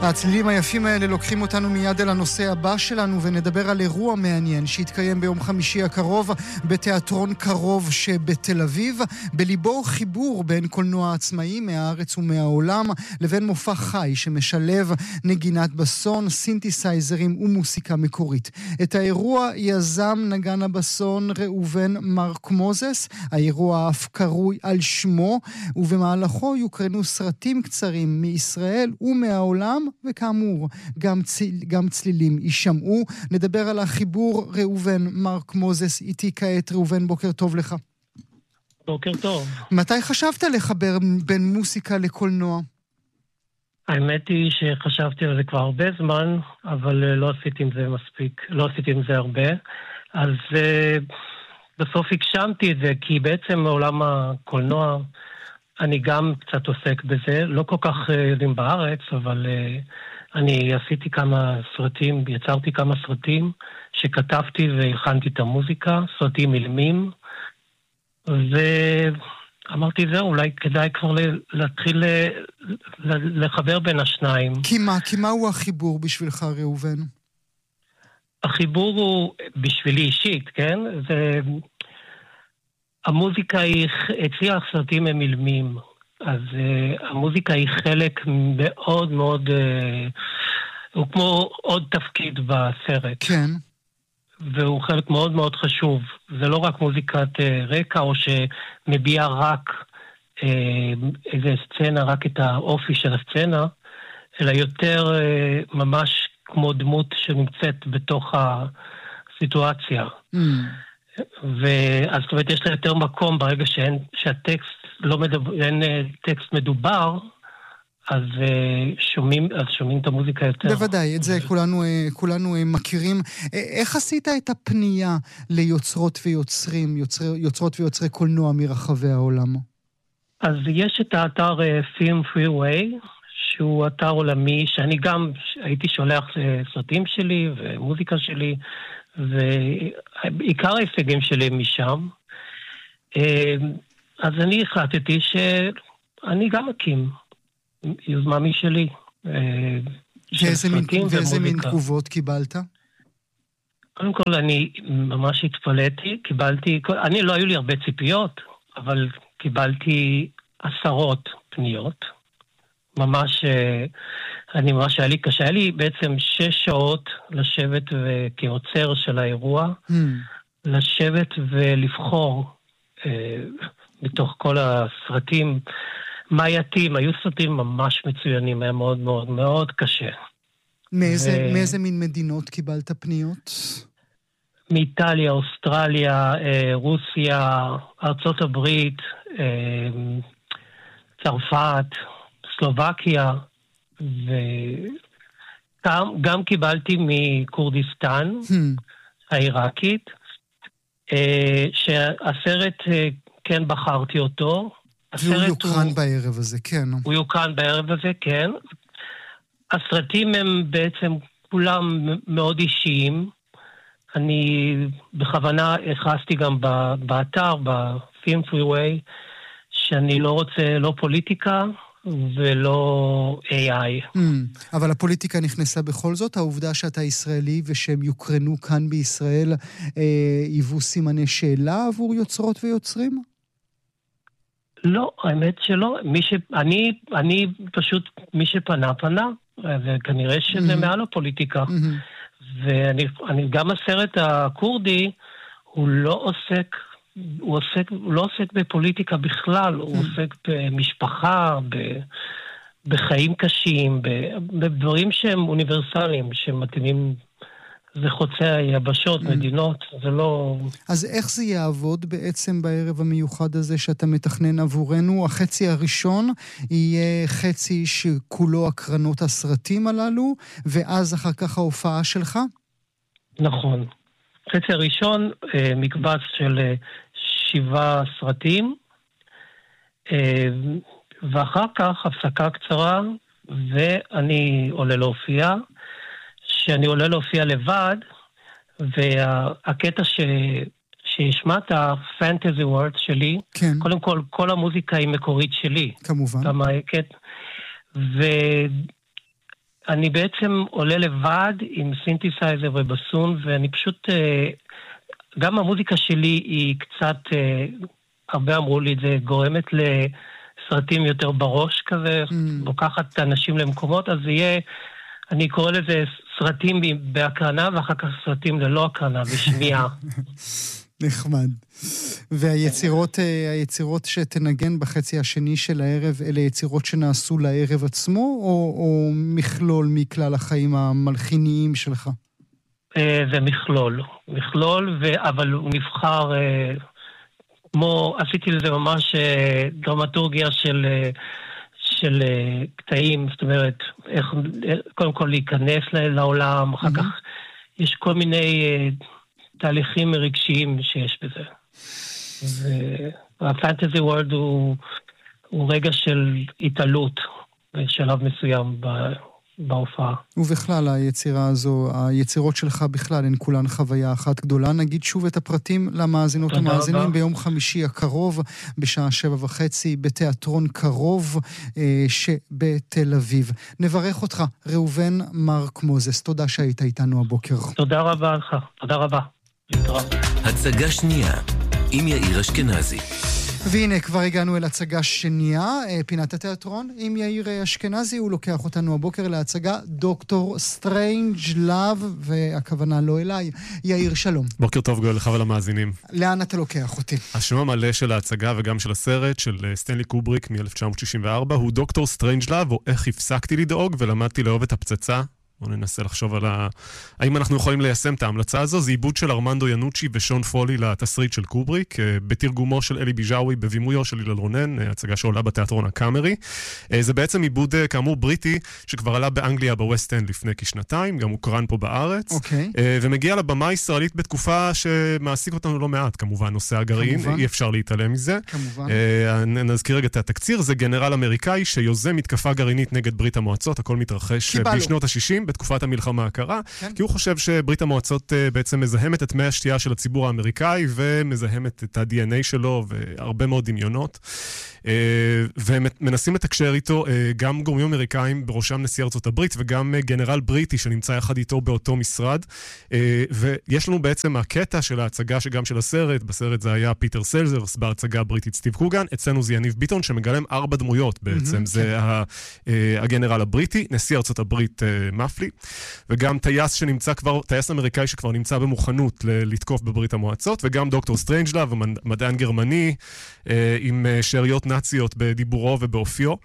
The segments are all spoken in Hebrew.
הצלילים היפים האלה לוקחים אותנו מיד אל הנושא הבא שלנו, ונדבר על אירוע מעניין שהתקיים ביום חמישי הקרוב בתיאטרון קרוב שבתל אביב. בליבו חיבור בין קולנוע עצמאי מהארץ ומהעולם לבין מופע חי שמשלב נגינת בסון, סינתסייזרים ומוסיקה מקורית. את האירוע יזם נגן הבסון ראובן מרק מוזס. האירוע אף קרוי על שמו, ובמהלכו יוקרנו סרטים קצרים מישראל ומהעולם, וכאמור, גם צלילים יישמעו. נדבר על החיבור ראובן מרק מוזס איתי כעת. ראובן, בוקר טוב לך. בוקר טוב. מתי חשבת לחבר בין מוסיקה לקולנוע? האמת היא שחשבתי על זה כבר הרבה זמן, אבל לא עשיתי עם זה מספיק, לא עשיתי עם זה הרבה. אז בסוף הגשמתי את זה, כי בעצם מעולם הקולנוע אני גם קצת עוסק בזה, לא כל כך יודעים בארץ, אבל אני עשיתי כמה סרטים, יצרתי כמה סרטים שכתבתי והכנתי את המוזיקה, סרטים אילמים, ואמרתי זהו, אולי כדאי כבר להתחיל לחבר בין השניים. כי מה הוא החיבור בשבילך, ראובן? החיבור הוא בשבילי אישית, כן? המוזיקה היא, אצלי הסרטים הם אילמים, אז המוזיקה היא חלק מאוד מאוד, הוא כמו עוד תפקיד בסרט. כן. והוא חלק מאוד מאוד חשוב. זה לא רק מוזיקת רקע, או שמביע רק איזה סצנה, רק את האופי של הסצנה, אלא יותר ממש כמו דמות שנמצאת בתוך הסיטואציה. ואז זאת אומרת, יש לה יותר מקום ברגע שהטקסט אין טקסט מדובר, אז שומעים את המוזיקה יותר. בוודאי, את זה כולנו מכירים. איך עשית את הפנייה ליוצרות ויוצרים, יוצרות ויוצרי קולנוע מרחבי העולם? אז יש את האתר Film Freeway, שהוא אתר עולמי, שאני גם הייתי שולח סרטים שלי ומוזיקה שלי, ועיקר ההישגים שלי משם. אז אני החלטתי שאני גם אקים יוזמה משלי. ואיזה מין תגובות קיבלת? קודם כל אני ממש התפלאתי, אני לא היו לי הרבה ציפיות, אבל קיבלתי עשרות פניות. ממש, היה לי קשה, היה לי בעצם 6 שעות לשבת כעוצר של האירוע, לשבת ולבחור בתוך כל הסרטים מה יתאים. היו סרטים ממש מצוינים, היה מאוד מאוד מאוד קשה. מאיזה מין מדינות קיבלת פניות? מאיטליה, אוסטרליה, רוסיה, ארצות הברית, צרפת, סלובקיה, וגם קיבלתי מקורדיסטן, העיראקית, שהסרט, כן בחרתי אותו. והוא יוקרן בערב הזה, כן. הוא יוקרן בערב הזה, כן. הסרטים הם בעצם כולם מאוד אישיים. אני בכוונה הכנסתי גם באתר, בפילם פרי-ווי, שאני לא רוצה לא פוליטיקה ולא AI. אבל הפוליטיקה נכנסה בכל זאת? העובדה שאתה ישראלי ושהם יוקרנו כאן בישראל היוו סימני שאלה עבור יוצרות ויוצרים? לא, האמת שלא. אני פשוט, מי שפנה, וכנראה שזה מעל הפוליטיקה. ואני גם הסרט הקורדי, הוא לא עוסק בפוליטיקה בכלל, הוא עוסק במשפחה, בחיים קשים, בדברים שהם אוניברסליים, שמתאימים, זה חוצה יבשות, מדינות, זה לא... אז איך זה יעבוד בעצם בערב המיוחד הזה שאתה מתכנן עבורנו? החצי הראשון יהיה חצי שכולו הקרנות הסרטים הללו, ואז אחר כך ההופעה שלך? נכון. חצי הראשון, מקבץ של 7 סרטים, ואחר כך הפסקה קצרה, ואני עולה להופיע, שאני עולה להופיע לבד, והקטע שהשמעת, פנטזי וורד שלי, כן. קודם כל המוזיקה היא מקורית שלי. כמובן. אני בעצם עולה לבד עם סינתסייזר ובסון, ואני פשוט, גם המוזיקה שלי היא קצת, הרבה אמרו לי את זה, גורמת לסרטים יותר בראש כזה, לוקחת את האנשים למקומות, אז יהיה, אני קורא לזה סרטים בהקרנה, ואחר כך סרטים ללא הקרנה, בשמיעה. נחמד. והיצירות שתנגן בחצי השני של הערב, אלה יצירות שנעשו לערב עצמו, או מכלול מכלל החיים המלחיניים שלך? זה מכלול, אבל הוא נבחר, כמו, עשיתי לזה ממש דרמטורגיה של קטעים, זאת אומרת, איך, קודם כל להיכנס לעולם, אחר כך יש כל מיני תהליכים רגשיים שיש בזה. והפנטזי וורד הוא רגע של התעלות בשלב מסוים בהופעה. ובכלל היצירה הזו, היצירות שלך בכלל הן כולן חוויה אחת גדולה. נגיד שוב את הפרטים למאזינות ומאזינים ביום חמישי הקרוב, בשעה 7:30, בתיאטרון קרוב שבתל אביב. נברך אותך, ראובן מרק מוזס. תודה שהיית איתנו הבוקר. תודה רבה לך, תודה רבה. הצגה שנייה עם יאיר אשכנזי. והנה כבר הגענו אל הצגה שנייה, פינת התיאטרון עם יאיר אשכנזי. הוא לוקח אותנו הבוקר להצגה דוקטור סטרנג' לאב, והכוונה לא אליי. יאיר, שלום. בוקר טוב גואל לך ולמאזינים. לאן אתה לוקח אותי? השם המלא של ההצגה וגם של הסרט של סטנלי קובריק מ-1964 הוא דוקטור סטרנג' לאב, או איך הפסקתי לדאוג ולמדתי לאהוב את הפצצה. בואו ננסה לחשוב על האם אנחנו יכולים ליישם את ההמלצה הזו. זה עיבוד של ארמנדו ינוצ'י ושון פולי לתסריט של קובריק, בתרגומו של אלי ביג'אווי, בבימויו של אילן רונן, הצגה שעולה בתיאטרון הקאמרי. זה בעצם עיבוד כאמור בריטי, שכבר עלה באנגליה בווסט אנד לפני כשנתיים, גם הוקרן פה בארץ, ומגיע לבמה הישראלית בתקופה שמעסיק אותנו לא מעט, כמובן, נושא הגרעין, אי אפשר להתעלם מזה. נזכיר רגע את התקציר, זה גנרל אמריקאי שיוזם מתקפה גרעינית נגד ברית המועצות, הכל מתרחש בשנות ה-60, בתקופת המלחמה הקרה, כי הוא חושב שברית המועצות בעצם מזהמת את מי השתייה של הציבור האמריקאי, ומזהמת את ה-DNA שלו, והרבה מאוד דמיונות. ומנסים לתקשר איתו גם גורמים אמריקאים, בראשם נשיא ארצות הברית, וגם גנרל בריטי שנמצא יחד איתו באותו משרד. ויש לנו בעצם הקטע של ההצגה שגם של הסרט, בסרט זה היה פיטר סלזרס, בהצגה הבריטית סטיב קוגן, אצלנו זה יניב ביטון שמגלם 4 דמויות בעצם. זה הגנרל הבריטי, נשיא ארצות הברית מפלי, וגם טייס שנמצא כבר, טייס אמריקאי שכבר נמצא במוכנות לתקוף בברית המועצות, וגם דוקטור סטרנג'לאב, מדען גרמני, עם שאריות נאציות בדיבורו ובאופיו.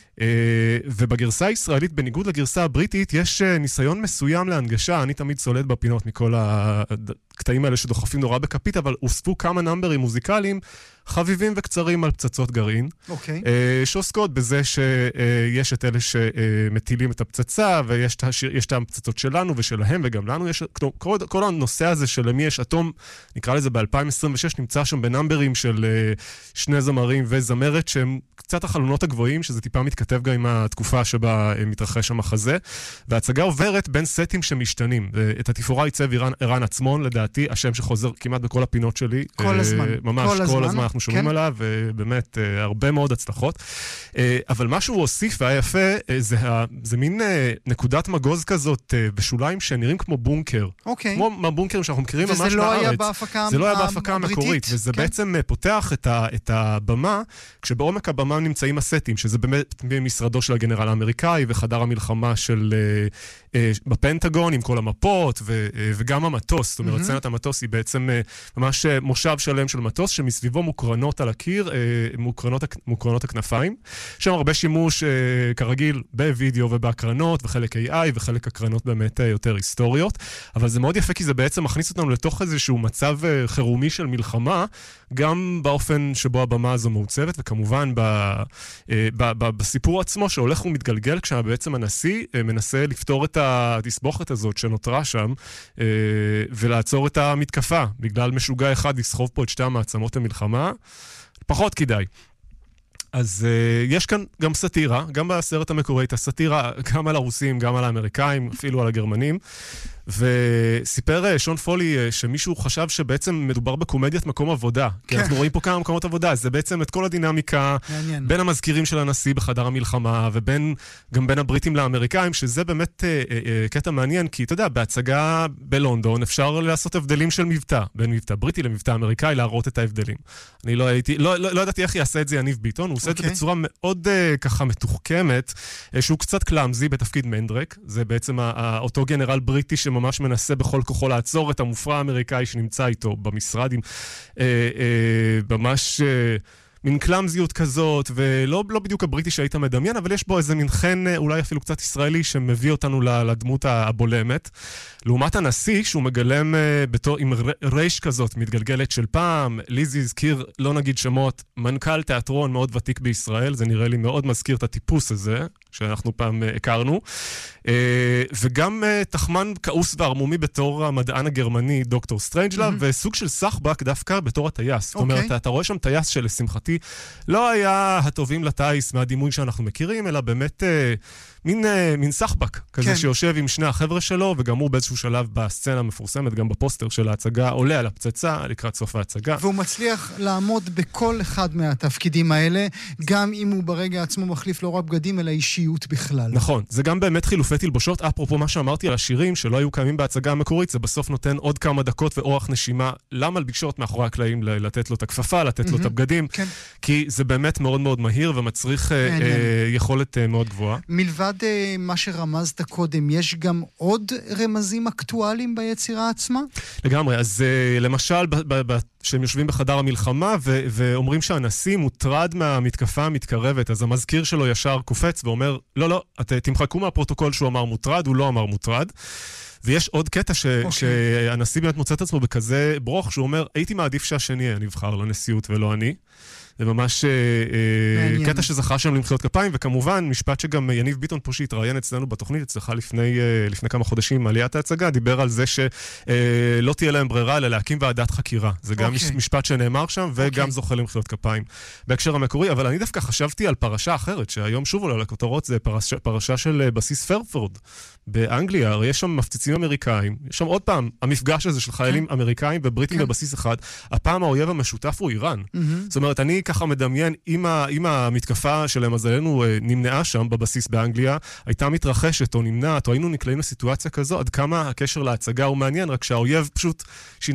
ובגרסה הישראלית, בניגוד לגרסה הבריטית, יש ניסיון מסוים להנגשה. אני תמיד סולד בפינות מכל הקטעים האלה שדוחפים נורא בכפית, אבל הוספו כמה נאמברים מוזיקליים חביבים וקצרים על פצצות גרעין, שעוסקות בזה שיש את אלה שמטילים את הפצצה, ויש את הפצצות שלנו ושלהם וגם לנו. יש, כל הנושא הזה של למי יש אטום, נקרא לזה ב-2026, נמצא שם בנאמברים של 2 זמרים וזמרת שהם קצת החלונות הגבוהים, שזה טיפה מתכתב גם עם התקופה שבה מתרחש המחזה. וההצגה עוברת בין סטים שמשתנים. את התפאורה ייצב ערן עצמון, לדעתי, השם שחוזר כמעט בכל הפינות שלי. כל הזמן. ממש כל הזמן אנחנו שומעים עליו, ובאמת הרבה מאוד הצלחות. אבל מה שהוא הוסיף והיה יפה, זה מין נקודת מגוז כזאת בשוליים שנראים כמו בונקר. כמו הבונקרים שאנחנו מכירים ממש בארץ. וזה לא היה בהפקה המקורית. וזה בעצם פותח את הבמה, כשבעומק הבמה נמצאים הסטים, שזה באמת במשרדו של הגנרל האמריקאי, וחדר המלחמה של בפנטגון, עם כל המפות, וגם המטוס. זאת אומרת, סצנת המטוס היא בעצם ממש מושב שלם של מטוס, שמסביבו מוקרנות על הקיר, מוקרנות הכנפיים. שם הרבה שימוש, כרגיל, בווידאו ובהקרנות, וחלק AI, וחלק הקרנות באמת יותר היסטוריות. אבל זה מאוד יפה, כי זה בעצם מכניס אותנו לתוך איזשהו מצב חירומי של מלחמה, גם באופן שבו הבמה הזו מעוצבת, וכמובן בסיפור עצמו שהולך ומתגלגל, כשבעצם הנשיא מנסה לפתור את התסבוכת הזאת שנותרה שם, ולעצור את המתקפה. בגלל משוגע אחד לסחוב פה את 2 המעצמות המלחמה, פחות כדאי. אז יש כאן גם סאטירה, גם בסרט המקורי, את הסאטירה גם על הרוסים, גם על האמריקאים, אפילו על הגרמנים. וסיפר שון פולי שמישהו חשב שבעצם מדובר בקומדיית מקום עבודה. כי אנחנו רואים פה כמה מקומות עבודה, זה בעצם את כל הדינמיקה בין המזכירים של הנשיא בחדר המלחמה, גם בין הבריטים לאמריקאים, שזה באמת קטע מעניין, כי אתה יודע, בהצגה בלונדון אפשר לעשות הבדלים של מבטא, בין מבטא בריטי למבטא אמריקאי, להראות את ההבדלים. אני לא ידעתי איך יעשה את זה יניב ביטון, הוא עושה את זה בצורה מאוד ככה מתוחכמת, שהוא קצת קלאמזי בתפקיד מנדרק, זה בעצם אותו גנרל בריטי שממש מנסה בכל כוחו לעצור את המופרע האמריקאי שנמצא איתו במשרד, עם ממש מין קלאמזיות כזאת, ולא בדיוק הבריטי שהיית מדמיין, אבל יש בו איזה מין חן, אולי אפילו קצת ישראלי, שמביא אותנו לדמות הבולמת. לעומת הנשיא, שהוא מגלם עם רייש כזאת, מתגלגלת של פעם, ליזי הזכיר, לא נגיד שמות, מנכ"ל תיאטרון מאוד ותיק בישראל, זה נראה לי מאוד מזכיר את הטיפוס הזה, שאנחנו פעם הכרנו, וגם תחמן כעוס והרמומי בתור המדען הגרמני, דוקטור סטרנג'לאב, וסוג של סחבק דווקא בתור הטייס. זאת אומרת, אתה רואה שם טייס שלשמחתי לא היה הטובים לטייס מהדימוי שאנחנו מכירים, אלא באמת מין סחבק כזה שיושב עם שני החבר'ה שלו, וגם הוא באיזשהו שלב בסצנה המפורסמת, גם בפוסטר של ההצגה, עולה על הפצצה לקראת סוף ההצגה. והוא מצליח לעמוד בכל אחד מהתפקידים האלה, גם אם הוא ברגע עצמו מחליף לא רק בגדים, אלא אישיות בכלל. נכון, זה גם באמת חילופי תלבושות, אפרופו מה שאמרתי על השירים, שלא היו קיימים בהצגה המקורית, זה בסוף נותן עוד כמה דקות ואורך נשימה למלבישות מאחורי הקלעים, לתת לו את הכפפה, לתת לו את הבגדים, כי זה באמת מאוד מאוד מהיר ומצריך יכולת מאוד גבוהה. מלבד מה שרמזת קודם, יש גם עוד רמזים אקטואליים ביצירה עצמה? לגמרי, אז למשל, שהם יושבים בחדר המלחמה ואומרים שהנשיא מוטרד מהמתקפה המתקרבת, אז המזכיר שלו ישר קופץ ואומר, לא, תמחקו מהפרוטוקול שהוא אמר מוטרד, הוא לא אמר מוטרד. ויש עוד קטע שהנשיא באמת מוצא את עצמו בכזה ברוך, שהוא אומר, הייתי מעדיף שהשני יהיה נבחר לנשיאות ולא אני. זה ממש קטע שזכה שם למחיאות כפיים, וכמובן, משפט שגם יניב ביטון פה שהתראיין אצלנו בתוכנית, אצלך לפני כמה חודשים עליית ההצגה, דיבר על זה שלא תהיה להם ברירה, אלא להקים ועדת חקירה. זה גם משפט שנאמר שם, וגם זוכה למחיאות כפיים. בהקשר המקורי, אבל אני דווקא חשבתי על פרשה אחרת, שהיום שוב עולה לכותרות, זה פרשה של בסיס פרפורד באנגליה. הרי יש שם מפציצים אמריקאים, יש שם עוד פעם המפגש הזה של חיילים אמריקאים ובריטים בבסיס אחד. הפעם האויב המשותף הוא איראן. זאת אומרת, אני ככה מדמיין, אם המתקפה שלהם מזלנו נמנעה שם בבסיס באנגליה, הייתה מתרחשת או נמנעת, או היינו נקלעים לסיטואציה כזו, עד כמה הקשר להצגה הוא מעניין, רק שהאויב פשוט שינה